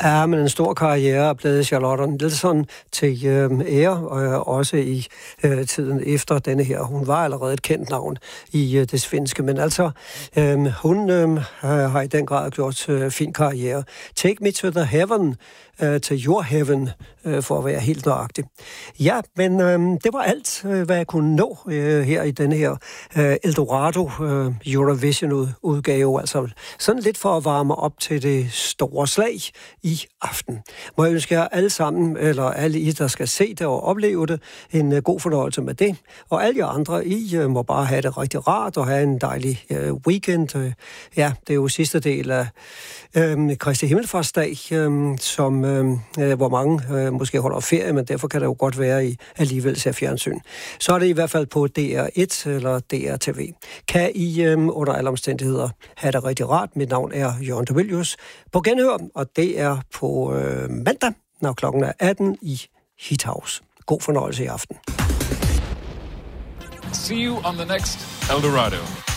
Ja, men en stor karriere er blevet Charlotte Nilsson til ære, også i tiden efter denne her. Hun var allerede et kendt navn i det svenske, men altså, hun har i den grad gjort fin karriere. Take Me to the Heaven, til Your Heaven, for at være helt nøjagtig. Ja, men det var alt, hvad jeg kunne nå her i denne her Eldorado Eurovision-udgave. Altså sådan lidt for at varme op til det store slag i aften. Må jeg ønske jer alle sammen, eller alle I, der skal se det og opleve det, en god fornøjelse med det. Og alle jer andre, I må bare have det rigtig rart og have en dejlig weekend. Ja, det er jo sidste del af Kristi Himmelfartsdag, som hvor mange måske holder ferie, men derfor kan det jo godt være, I alligevel ser fjernsyn. Så er det i hvert fald på DR1 eller DRTV. Kan I under alle omstændigheder have det rigtig rart. Mit navn er Jørgen de Villius. På genhør, og det er på mandag, når klokken er 18 i Hithouse. God fornøjelse i aften. See you on the next Eldorado.